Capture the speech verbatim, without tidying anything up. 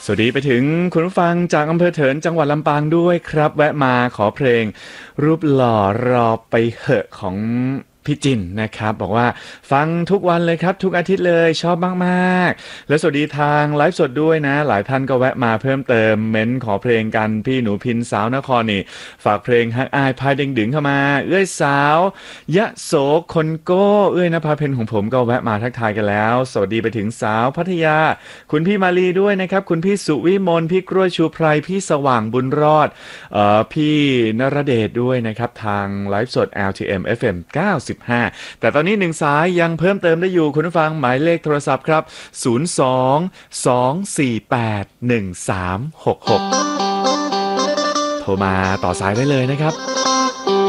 สวัสดีไปถึงคุณผู้ฟังจากอำเภอเถินจังหวัดลำปางด้วยครับแวะมาขอเพลงรูปหล่อรอไปเหอะของพี่จินนะครับบอกว่าฟังทุกวันเลยครับทุกอาทิตย์เลยชอบมากๆและสวัสดีทางไลฟ์สดด้วยนะหลายท่านก็แวะมาเพิ่มเติมเม้นขอเพลงกันพี่หนูพินสาวนครนี่ฝากเพลงฮักอายพายเด้งดึงเข้ามาเอื้อยสาวยะโสคนโก้เอื้อยนภาเพนของผมก็แวะมาทักทายกันแล้วสวัสดีไปถึงสาวพัทยาคุณพี่มาลีด้วยนะครับคุณพี่สุวิมลพี่กล้วยชูไพรพี่สว่างบุญรอดเอ่อพี่นรเดชด้วยนะครับทางไลฟ์สด แอล ที เอ็ม เอฟ เอ็ม เก้าสิบห้าแต่ตอนนี้หนึ่งสายยังเพิ่มเติมได้อยู่คุณผู้ฟังหมายเลขโทรศัพท์ครับศูนย์ สอง สอง สี่ แปด หนึ่ง สาม หก หกโทรมาต่อสายได้เลยนะครับ